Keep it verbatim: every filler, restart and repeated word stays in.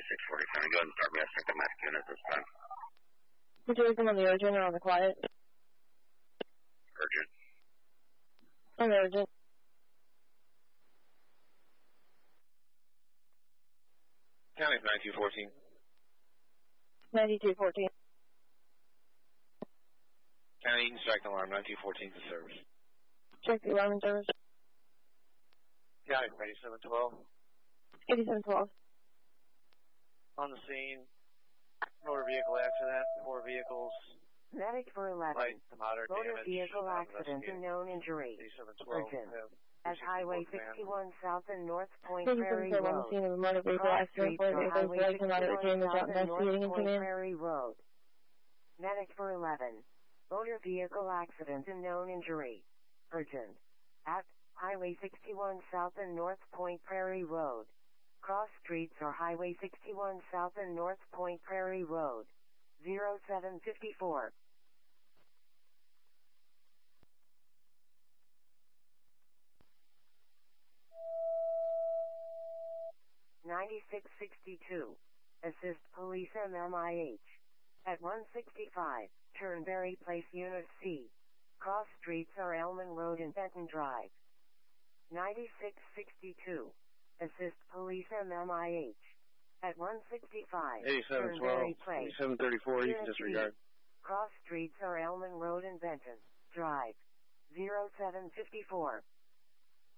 ninety-six forty-seven. Go ahead and start me a second medic unit this time. Would you come on the urgent or on the quiet? Urgent. On the urgent. County ninety-two fourteen. ninety-two fourteen. County Eaton strike alarm ninety-two fourteen to service. Check the alarm in service. County eighty-seven twelve. eighty-seven twelve. On the scene, motor vehicle accident, four vehicles. Medic for eleven. Light to moderate Motor damage. vehicle accident and known injury. eighty-seven twelve. Urgent. At Highway sixty-one South and North Point Thank you Prairie for on Road. the scene of a motor vehicle Cross accident. Street Four to vehicles Highway related to moderate sixty-one damage out South and North investigating in Point command. Prairie Road. Medic for eleven. Motor vehicle accident and known injury. Urgent. At Highway sixty-one South and North Point Prairie Road. Cross streets are Highway sixty-one South and North Point Prairie Road. zero seven fifty-four. ninety-six sixty-two. Assist Police M M I H. At one sixty-five, Turnberry Place Unit C. Cross streets are Elman Road and Benton Drive. ninety-six sixty-two. Assist Police M M I H. At one sixty-five, eighty-seven twelve. Turnberry Place. eighty-seven thirty-four, you can Unit disregard. C. Cross streets are Elman Road and Benton Drive. zero seven fifty-four.